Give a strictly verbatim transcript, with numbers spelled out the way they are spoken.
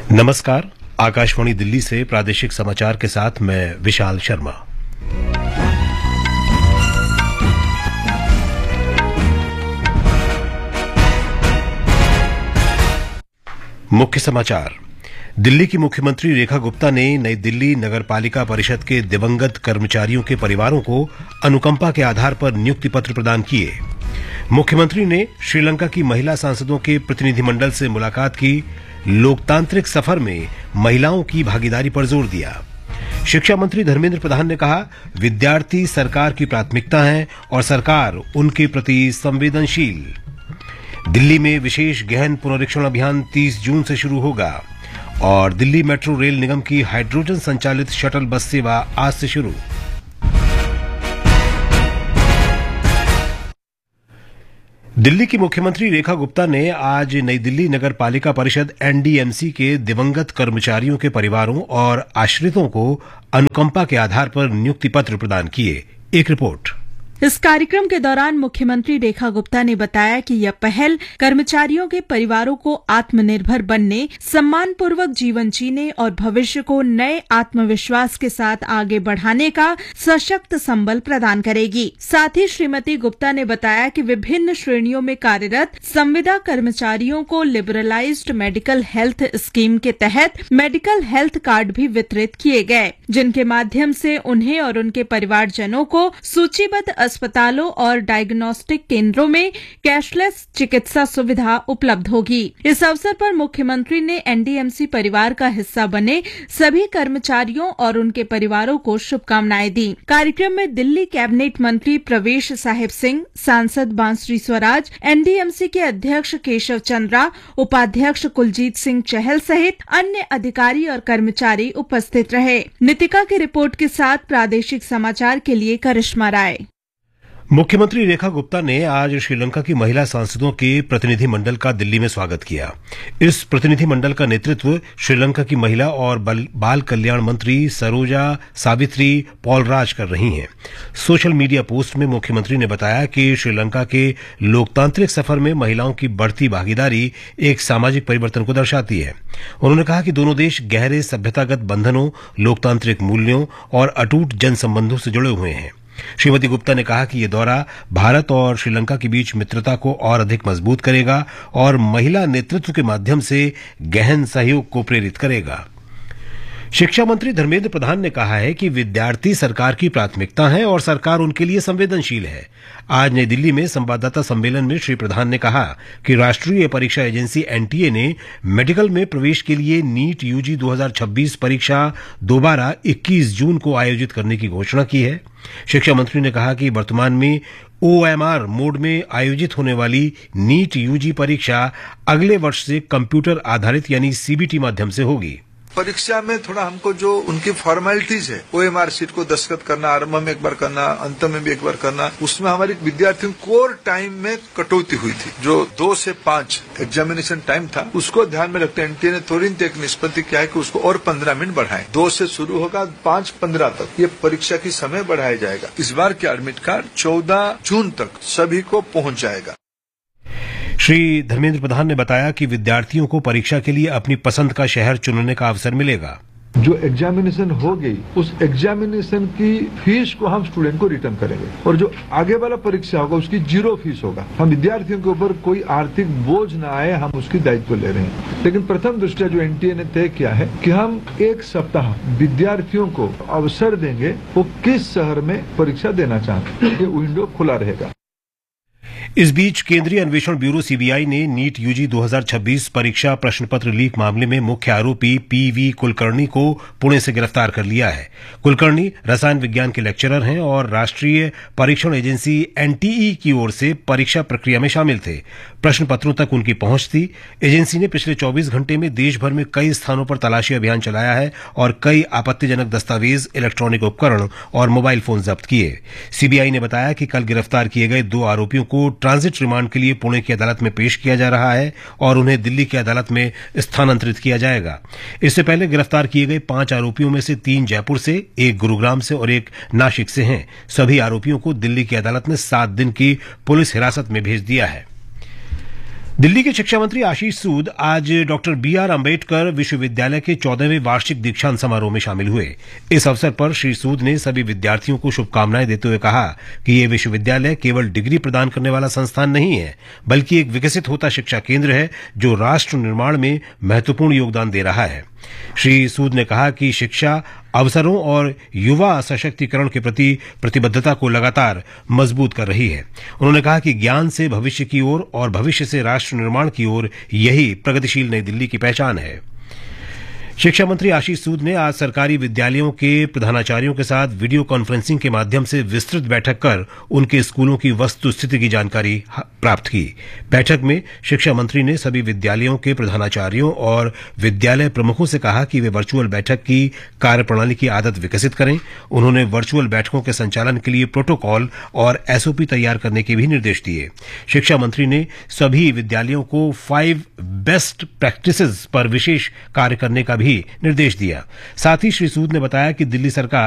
नमस्कार। आकाशवाणी दिल्ली से प्रादेशिक समाचार के साथ मैं विशाल शर्मा। मुख्य समाचार। दिल्ली की मुख्यमंत्री रेखा गुप्ता ने नई दिल्ली नगर पालिका परिषद के दिवंगत कर्मचारियों के परिवारों को अनुकंपा के आधार पर नियुक्ति पत्र प्रदान किए। मुख्यमंत्री ने श्रीलंका की महिला सांसदों के प्रतिनिधिमंडल से मुलाकात की। लोकतांत्रिक सफर में महिलाओं की भागीदारी पर जोर दिया। शिक्षा मंत्री धर्मेंद्र प्रधान ने कहा, विद्यार्थी सरकार की प्राथमिकता हैं और सरकार उनके प्रति संवेदनशील। दिल्ली में विशेष गहन पुनरीक्षण अभियान तीस जून से शुरू होगा और दिल्ली मेट्रो रेल निगम की हाइड्रोजन संचालित शटल बस सेवा आज से शुरू। दिल्ली की मुख्यमंत्री रेखा गुप्ता ने आज नई दिल्ली नगर पालिका परिषद एनडीएमसी के दिवंगत कर्मचारियों के परिवारों और आश्रितों को अनुकंपा के आधार पर नियुक्ति पत्र प्रदान किए। एक रिपोर्ट। इस कार्यक्रम के दौरान मुख्यमंत्री रेखा गुप्ता ने बताया कि यह पहल कर्मचारियों के परिवारों को आत्मनिर्भर बनने, सम्मानपूर्वक जीवन जीने और भविष्य को नए आत्मविश्वास के साथ आगे बढ़ाने का सशक्त संबल प्रदान करेगी। साथ ही श्रीमती गुप्ता ने बताया कि विभिन्न श्रेणियों में कार्यरत संविदा कर्मचारियों को लिबरलाइज्ड मेडिकल हेल्थ स्कीम के तहत मेडिकल हेल्थ कार्ड भी वितरित किए गए, जिनके माध्यम से उन्हें और उनके परिवारजनों को सूचीबद्ध अस्पतालों और डायग्नोस्टिक केंद्रों में कैशलेस चिकित्सा सुविधा उपलब्ध होगी। इस अवसर पर मुख्यमंत्री ने एनडीएमसी परिवार का हिस्सा बने सभी कर्मचारियों और उनके परिवारों को शुभकामनाएं दी। कार्यक्रम में दिल्ली कैबिनेट मंत्री प्रवेश साहिब सिंह, सांसद बांसुरी स्वराज, एनडीएमसी के अध्यक्ष केशव चंद्रा, उपाध्यक्ष कुलजीत सिंह चहल सहित अन्य अधिकारी और कर्मचारी उपस्थित रहे। नितिका की रिपोर्ट के साथ प्रादेशिक समाचार के लिए करिश्मा राय। मुख्यमंत्री रेखा गुप्ता ने आज श्रीलंका की महिला सांसदों के प्रतिनिधि मंडल का दिल्ली में स्वागत किया। इस प्रतिनिधि मंडल का नेतृत्व श्रीलंका की महिला और बाल कल्याण मंत्री सरोजा सावित्री पॉलराज कर रही हैं। सोशल मीडिया पोस्ट में मुख्यमंत्री ने बताया कि श्रीलंका के लोकतांत्रिक सफर में महिलाओं की बढ़ती भागीदारी एक सामाजिक परिवर्तन को दर्शाती है। उन्होंने कहा कि दोनों देश गहरे सभ्यतागत बंधनों, लोकतांत्रिक मूल्यों और अटूट जन संबंधों से जुड़े हुए हैं। श्रीमती गुप्ता ने कहा कि यह दौरा भारत और श्रीलंका के बीच मित्रता को और अधिक मजबूत करेगा और महिला नेतृत्व के माध्यम से गहन सहयोग को प्रेरित करेगा। शिक्षा मंत्री धर्मेंद्र प्रधान ने कहा है कि विद्यार्थी सरकार की प्राथमिकता हैं और सरकार उनके लिए संवेदनशील है। आज नई दिल्ली में संवाददाता सम्मेलन में श्री प्रधान ने कहा कि राष्ट्रीय परीक्षा एजेंसी एनटीए ने मेडिकल में प्रवेश के लिए नीट यूजी दो हज़ार छब्बीस परीक्षा दोबारा इक्कीस जून को आयोजित करने की घोषणा की है। शिक्षा मंत्री ने कहा कि वर्तमान में ओएमआर मोड में आयोजित होने वाली नीट यूजी परीक्षा अगले वर्ष से कंप्यूटर आधारित यानी सीबीटी माध्यम से होगी। परीक्षा में थोड़ा हमको जो उनकी फॉर्मेलिटीज है, ओएमआर शीट को दस्तखत करना, आरंभ में एक बार करना, अंत में भी एक बार करना, उसमें हमारे विद्यार्थियों कोर टाइम में कटौती हुई थी। जो दो से पांच एग्जामिनेशन टाइम था, उसको ध्यान में रखते एनटीए ने तुरंत एक निष्पत्ति किया है कि उसको और पंद्रह मिनट बढ़ाएं। दो से शुरू होगा, पांच पंद्रह तक ये परीक्षा की समय बढ़ाया जाएगा। इस बार के एडमिट कार्ड चौदह जून तक सभी को पहुंच जाएगा। श्री धर्मेंद्र प्रधान ने बताया कि विद्यार्थियों को परीक्षा के लिए अपनी पसंद का शहर चुनने का अवसर मिलेगा। जो एग्जामिनेशन हो गई, उस एग्जामिनेशन की फीस को हम स्टूडेंट को रिटर्न करेंगे और जो आगे वाला परीक्षा होगा उसकी जीरो फीस होगा। हम विद्यार्थियों के ऊपर कोई आर्थिक बोझ न आए, हम उसकी दायित्व ले रहे हैं। लेकिन प्रथम दृष्टया जो एनटीए ने तय किया है कि हम एक सप्ताह विद्यार्थियों को अवसर देंगे वो किस शहर में परीक्षा देना चाहते हैं, ये विंडो खुला रहेगा। इस बीच केंद्रीय अन्वेषण ब्यूरो सीबीआई ने नीट यूजी दो हज़ार छब्बीस परीक्षा प्रश्न पत्र लीक मामले में मुख्य आरोपी पीवी कुलकर्णी को पुणे से गिरफ्तार कर लिया है। कुलकर्णी रसायन विज्ञान के लेक्चरर हैं और राष्ट्रीय परीक्षण एजेंसी एनटीई की ओर से परीक्षा प्रक्रिया में शामिल थे। प्रश्न पत्रों तक उनकी पहुंच थी। एजेंसी ने पिछले चौबीस घंटे में देश भर में कई स्थानों पर तलाशी अभियान चलाया है और कई आपत्तिजनक दस्तावेज, इलेक्ट्रॉनिक उपकरण और मोबाइल फोन जब्त किए। सीबीआई ने बताया कि कल गिरफ्तार किए गए दो आरोपियों को ट्रांजिट रिमांड के लिए पुणे की अदालत में पेश किया जा रहा है और उन्हें दिल्ली की अदालत में स्थानांतरित किया जाएगा। इससे पहले गिरफ्तार किए गए पांच आरोपियों में से तीन जयपुर से, एक गुरुग्राम से और एक नासिक से हैं। सभी आरोपियों को दिल्ली की अदालत ने सात दिन की पुलिस हिरासत में भेज दिया है। दिल्ली के शिक्षा मंत्री आशीष सूद आज डॉक्टर बी आर अम्बेडकर विश्वविद्यालय के चौदहवें वार्षिक दीक्षांत समारोह में शामिल हुए। इस अवसर पर श्री सूद ने सभी विद्यार्थियों को शुभकामनाएं देते हुए कहा कि ये विश्वविद्यालय केवल डिग्री प्रदान करने वाला संस्थान नहीं है, बल्कि एक विकसित होता शिक्षा केंद्र है जो राष्ट्र निर्माण में महत्वपूर्ण योगदान दे रहा है। श्री सूद ने कहा कि शिक्षा अवसरों और युवा सशक्तिकरण के प्रति प्रतिबद्धता को लगातार मजबूत कर रही है। उन्होंने कहा कि ज्ञान से भविष्य की ओर और भविष्य से राष्ट्र निर्माण की ओर यही प्रगतिशील नई दिल्ली की पहचान है। शिक्षा मंत्री आशीष सूद ने आज सरकारी विद्यालयों के प्रधानाचार्यों के साथ वीडियो कॉन्फ्रेंसिंग के माध्यम से विस्तृत बैठक कर उनके स्कूलों की वस्तुस्थिति की जानकारी प्राप्त की। बैठक में शिक्षा मंत्री ने सभी विद्यालयों के प्रधानाचार्यों और विद्यालय प्रमुखों से कहा कि वे वर्चुअल बैठक की कार्यप्रणाली की आदत विकसित करें। उन्होंने वर्चुअल बैठकों के संचालन के लिए प्रोटोकॉल और एसओपी तैयार करने के भी निर्देश दिए। शिक्षा मंत्री ने सभी विद्यालयों को फाइव बेस्ट प्रैक्टिसेस पर विशेष कार्य करने का भी निर्देश दिया। साथ ही श्री सूद ने बताया कि दिल्ली सरकार